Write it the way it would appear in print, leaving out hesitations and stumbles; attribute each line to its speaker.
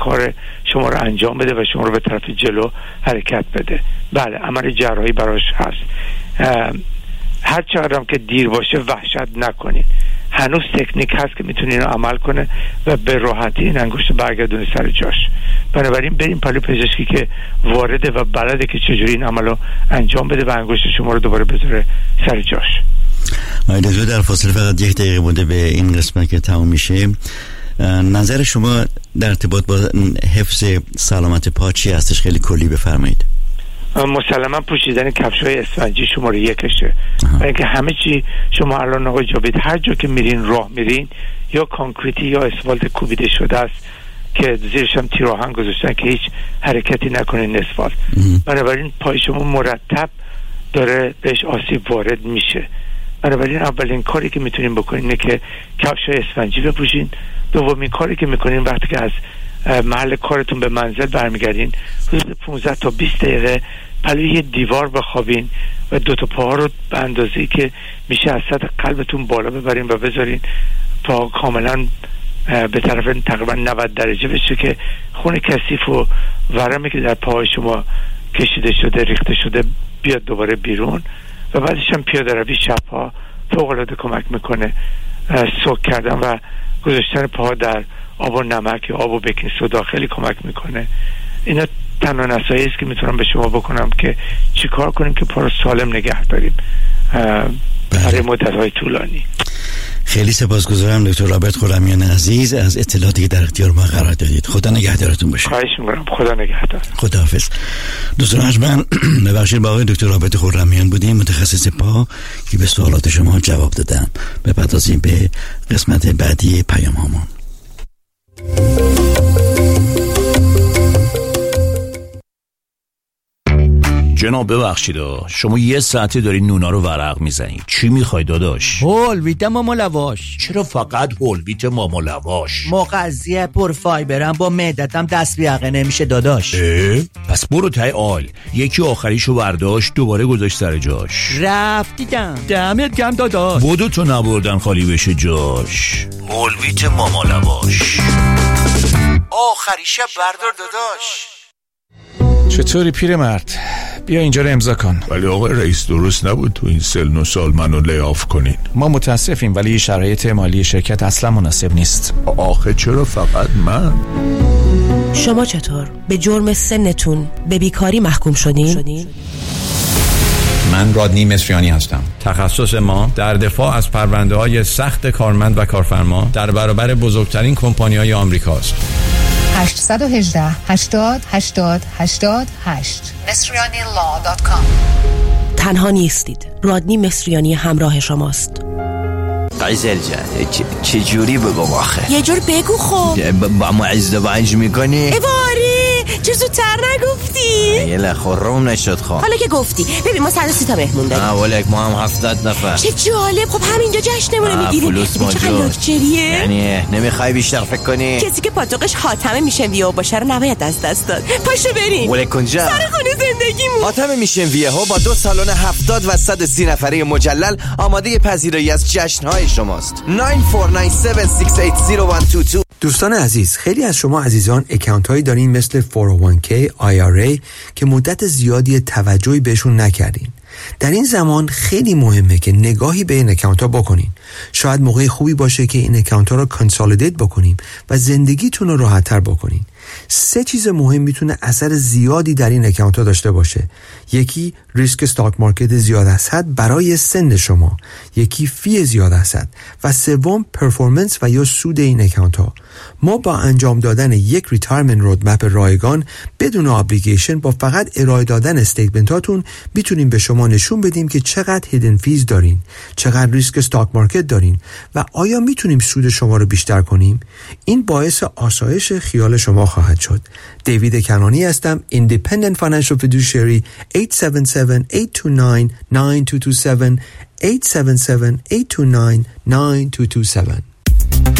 Speaker 1: کار شما رو انجام بده و شما رو به طرف جلو حرکت بده. بله عمل جراحی براش هست. هر چقدر هم که دیر باشه وحشت نکنید، هنوز تکنیک هست که میتونه اینو عمل کنه و به راحتی این انگشت برگردونه سر جاش. بنابراین بریم پلو پزشکی که وارده و بلده که چجوری این عملو انجام بده و انگشت شما رو دوباره بذاره سر جاش.
Speaker 2: دکتر در فاصله فقط 1 دقیقه مونده به این قسمت که تموم میشه، نظر شما در ارتباط با حفظ سلامت پا چی هستش؟ خیلی کلی بفرمایید.
Speaker 1: مسلما پوشیدن کفش‌های اسفنجی شماره 1شه. و اینکه همه چی شما الان آقای جاوید هر جا که میرین راه میرین یا کانکریتی یا اسفالت کوبیده شده است که زیرش هم تیراهن گذاشتن که هیچ حرکتی نکنه اسفالت. بنابراین پای شما مرتب داره بهش آسیب وارد میشه. بنابراین اولین کاری که میتونین بکنین اینه که کفش‌های اسفنجی بپوشین. دومین کاری که میکنین وقتی که از محل کارتون به منزل برمیگردین حدود 15 تا 20 دقیقه پلوی یه دیوار بخوابین و 2 تا پاها رو به اندازه‌ای که میشه از سطح قلبتون بالا ببرین و بذارین پا کاملا به طرف تقریبا 90 درجه بشه که خون کثیف و ورمی که در پاهای شما کشیده شده ریخته شده بیاد دوباره بیرون. و بعدش هم پیاده روی شب‌ها فوق‌العاده کمک میکنه. سوک کردن و گذاشتن پاها در آب و نمک یا آب و بیکینگ سودا خیلی کمک میکنه. اینا تنها نصایحی است که میتونم به شما بکنم که چی کار کنیم که پا رو سالم نگه داریم برای مدت‌های طولانی.
Speaker 2: خیلی سپاسگزارم دکتر رابرت خرمیان عزیز از اطلاعاتی که در اختیار ما قرار دادید. خدا نگهدارتون باشه.
Speaker 1: خواهش می‌کنم. خدا نگهدار.
Speaker 2: خداحافظ. دوستان عزیز، ببخشید با آقای دکتر رابرت خرمیان بودیم، متخصص پا که به سوالات شما جواب دادن. بپردازیم به قسمت بعدی پیام‌هامون.
Speaker 3: جناب ببخشید شما 1 ساعته داری نونا رو ورق میزنی. چی میخوای داداش؟
Speaker 4: هولویت ماما لواش.
Speaker 3: چرا فقط هولویت ماما لواش؟
Speaker 4: مغذیه پر فایبرم، با معدتم دست بیاقه نمیشه داداش.
Speaker 3: پس برو تای آل. یکی آخریشو برداشت دوباره گذاشت سر جاش.
Speaker 4: رفتیدم. دمت گرم داداش.
Speaker 3: بودو تو نبردن خالی بشه جاش. هولویت ماما لواش.
Speaker 4: آخریشه بردار داداش.
Speaker 5: چطوری پیرمرد؟ بیا اینجا رو امضا کن.
Speaker 6: ولی آقای رئیس درست نبود تو این سن و سال منو لیاف کنین.
Speaker 5: ما متاسفیم ولی شرایط مالی شرکت اصلا مناسب نیست.
Speaker 6: آخه چرا فقط من؟
Speaker 7: شما چطور؟ به جرم سنتون به بیکاری محکوم شدین؟
Speaker 8: من رادنی مصریانی هستم. تخصص ما در دفاع از پرونده‌های سخت کارمند و کارفرما در برابر بزرگترین کمپانی‌های آمریکاست.
Speaker 9: 818 80 80 88 مصریanilaw.com.
Speaker 7: تنها نیستید. رادنی مصریانی همراه شماست.
Speaker 10: قیزل جان چه جوری بگم آخه؟
Speaker 7: یه جور بگو خب.
Speaker 10: با ما ازدواج میکنی؟
Speaker 7: اواره چه زودتر نگفتی؟
Speaker 10: یه لخورم نشد خواه.
Speaker 7: حالا که گفتی ببین ما 130 تا مهمون داریم.
Speaker 10: ولک ما هم 70 نفر.
Speaker 7: چه جالب. خب همینجا جشنمونه میگیریم.
Speaker 10: فلوس موجود. یعنی نمیخوای بیشتر فکر کنی؟
Speaker 7: کسی که پاتوقش حاتم میشن ویو باشه رو نباید از دست داد. پاشو بریم.
Speaker 10: ولک کنجا
Speaker 7: سر خونه زندگیمون.
Speaker 10: حاتم میشن ویو با 2 سالن 70 و 130 نفره مجلل آماده پذیرایی از جشن‌های شماست. 9497680122.
Speaker 11: دوستان عزیز، خیلی از شما عزیزان اکانت هایی دارین مثل 401k IRA که مدت زیادی توجهی بهشون نکردین. در این زمان خیلی مهمه که نگاهی به این اکانت ها بکنین. شاید موقع خوبی باشه که این اکانت ها رو کانسالیدیت بکنیم و زندگیتون رو راحت تر بکنین. 3 چیز مهم میتونه اثر زیادی در این اکانت ها داشته باشه. یکی ریسک استاک مارکت زیاد از حد برای سن شما، یکی فی زیاد از حد و سوم پرفورمنس و یا سود این اکانت ها. ما با انجام دادن یک ریتایرمنت رودمپ رایگان بدون ابلیگیشن با فقط ارائه دادن استیتمنت هاتون میتونیم به شما نشون بدیم که چقدر هیدن فیز دارین، چقدر ریسک استاک مارکت دارین و آیا میتونیم سود شما رو بیشتر کنیم. این باعث آسایش خیال شما خواهد شد. دیوید کنانی هستم، Independent Financial Fiduciary. 877-829-9227 877-829-9227.